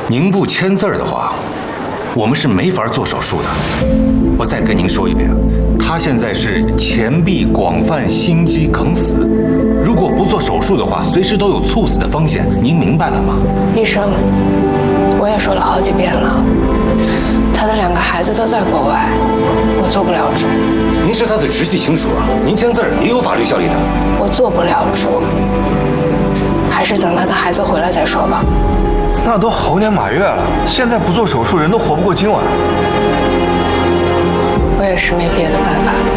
您不签字的话，我们是没法做手术的。我再跟您说一遍，他现在是前臂广泛心肌梗死，如果不做手术的话，随时都有猝死的风险。您明白了吗？ 医生，我也说了好几遍了，他的2个孩子都在国外，我做不了主。 您是他的直系亲属啊，您签字也有法律效力的。 我做不了主，还是等他的孩子回来再说吧。 那都猴年马月了，现在不做手术，人都活不过今晚。 我也是没别的办法。